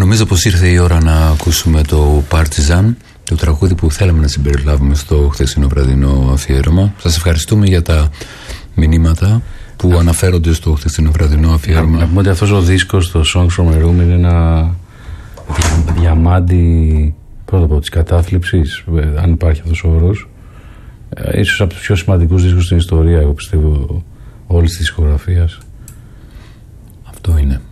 Νομίζω πως ήρθε η ώρα να ακούσουμε το Partizan, το τραγούδι που θέλαμε να συμπεριλάβουμε στο χθεσινό βραδινό αφιέρωμα. Σας ευχαριστούμε για τα μηνύματα που αναφέρονται στο χθεσινό βραδινό αφιέρωμα. Να πούμε ότι αυτός ο δίσκος, το Songs from a Room, είναι ένα διαμάντι πρώτα από της κατάθλιψης, αν υπάρχει αυτός ο όρος. Ίσως από τους πιο σημαντικούς δίσκους στην ιστορία, εγώ πιστεύω, όλης της δισκογραφίας. Αυτό είναι.